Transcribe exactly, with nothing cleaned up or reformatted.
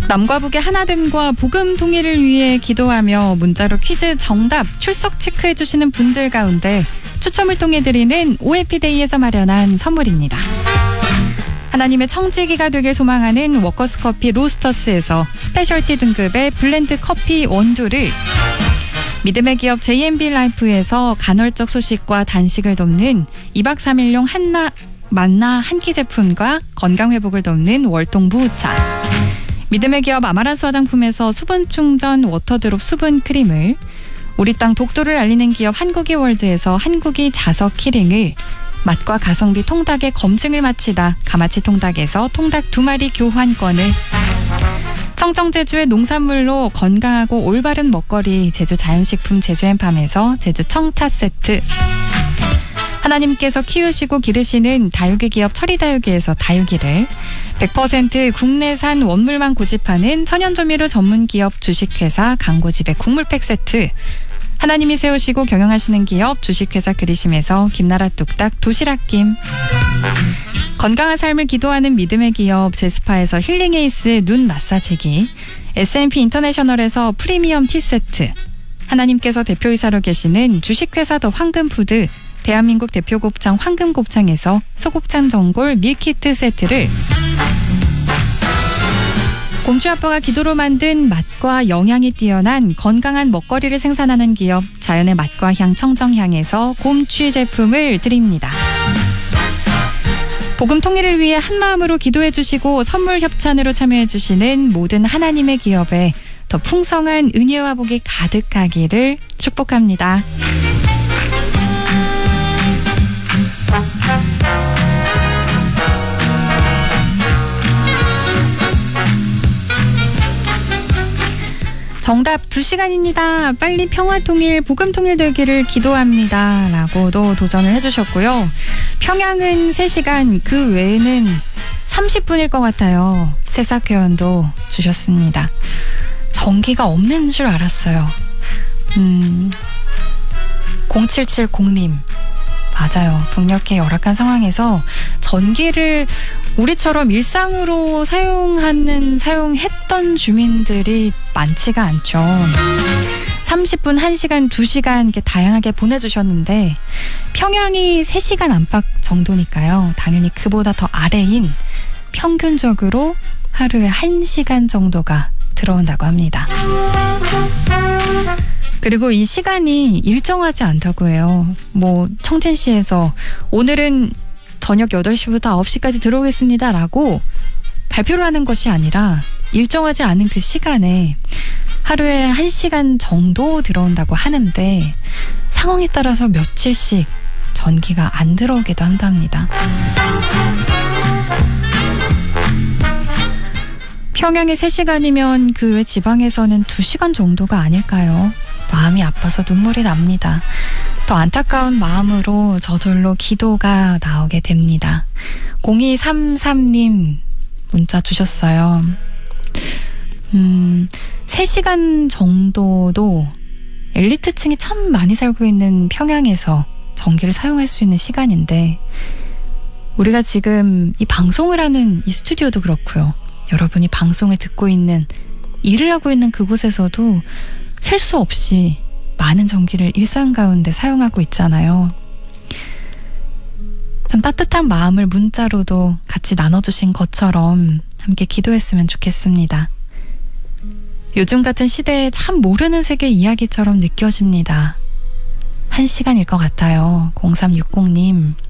남과 북의 하나됨과 복음 통일을 위해 기도하며 문자로 퀴즈 정답 출석 체크해주시는 분들 가운데 추첨을 통해 드리는 오해피데이에서 마련한 선물입니다. 하나님의 청지기가 되길 소망하는 워커스커피 로스터스에서 스페셜티 등급의 블렌드 커피 원두를, 믿음의 기업 제이엠비 라이프에서 간헐적 소식과 단식을 돕는 이박 삼일용 한나 만나 한 끼 제품과 건강회복을 돕는 월동 무우차, 믿음의 기업 아마란스 화장품에서 수분 충전 워터드롭 수분 크림을, 우리 땅 독도를 알리는 기업 한국이 월드에서 한국이 자석 키링을, 맛과 가성비 통닭의 검증을 마치다 가마치 통닭에서 통닭 두 마리 교환권을, 청정제주의 농산물로 건강하고 올바른 먹거리 제주 자연식품 제주엠팜에서 제주 청차 세트, 하나님께서 키우시고 기르시는 다육이 기업 철이다육이에서 다육이를, 백 퍼센트 국내산 원물만 고집하는 천연조미료 전문기업 주식회사 강고집의 국물팩 세트, 하나님이 세우시고 경영하시는 기업 주식회사 그리심에서 김나라 뚝딱 도시락김, 건강한 삶을 기도하는 믿음의 기업 제스파에서 힐링에이스 눈 마사지기, 에스앤피 인터내셔널에서 프리미엄 티 세트, 하나님께서 대표이사로 계시는 주식회사 더 황금푸드 대한민국 대표 곱창 황금곱창에서 소곱창 전골 밀키트 세트를, 곰주 아빠가 기도로 만든 맛과 영양이 뛰어난 건강한 먹거리를 생산하는 기업 자연의 맛과 향 청정향에서 곰취 제품을 드립니다. 복음 통일을 위해 한마음으로 기도해 주시고 선물 협찬으로 참여해 주시는 모든 하나님의 기업에 더 풍성한 은혜와 복이 가득하기를 축복합니다. 정답 두 시간입니다. 빨리 평화통일, 복음통일 되기를 기도합니다. 라고도 도전을 해주셨고요. 평양은 세 시간, 그 외에는 삼십 분일 것 같아요. 새싹회원도 주셨습니다. 전기가 없는 줄 알았어요. 음, 공칠칠공님. 맞아요. 북녘의 열악한 상황에서 전기를 우리처럼 일상으로 사용하는, 사용했던 주민들이 많지가 않죠. 삼십 분, 한 시간, 두 시간 이렇게 다양하게 보내주셨는데 평양이 세 시간 안팎 정도니까요. 당연히 그보다 더 아래인 평균적으로 하루에 한 시간 정도가 들어온다고 합니다. 그리고 이 시간이 일정하지 않다고 해요. 뭐 청진시에서 오늘은 저녁 여덟 시부터 아홉 시까지 들어오겠습니다 라고 발표를 하는 것이 아니라 일정하지 않은 그 시간에 하루에 한 시간 정도 들어온다고 하는데 상황에 따라서 며칠씩 전기가 안 들어오기도 한답니다. 평양에 세 시간이면 그 외 지방에서는 두 시간 정도가 아닐까요? 마음이 아파서 눈물이 납니다. 더 안타까운 마음으로 저절로 기도가 나오게 됩니다. 공이삼삼님 문자 주셨어요. 음, 세 시간 정도도 엘리트층이 참 많이 살고 있는 평양에서 전기를 사용할 수 있는 시간인데 우리가 지금 이 방송을 하는 이 스튜디오도 그렇고요. 여러분이 방송을 듣고 있는, 일을 하고 있는 그곳에서도 셀 수 없이 많은 전기를 일상 가운데 사용하고 있잖아요. 참 따뜻한 마음을 문자로도 같이 나눠주신 것처럼 함께 기도했으면 좋겠습니다. 요즘 같은 시대에 참 모르는 세계 이야기처럼 느껴집니다. 한 시간일 것 같아요. 공삼육공님.